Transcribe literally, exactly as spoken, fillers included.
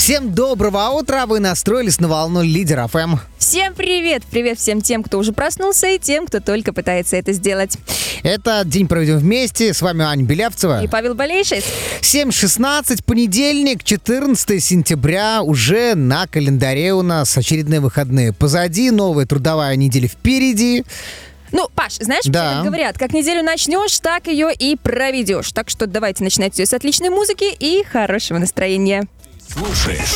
Всем доброго утра, вы настроились на волну Лидер эф эм. Всем привет! Привет всем тем, кто уже проснулся, и тем, кто только пытается это сделать. Это день проведем вместе. С вами Аня Белявцева И Павел Болейший. семь шестнадцать, понедельник, четырнадцатое сентября. Уже на календаре у нас очередные выходные позади, новая трудовая неделя впереди. Ну, Паш, знаешь, Да. как говорят, как неделю начнешь, так ее и проведешь. Так что давайте начинать все с отличной музыки и хорошего настроения. Слушаешь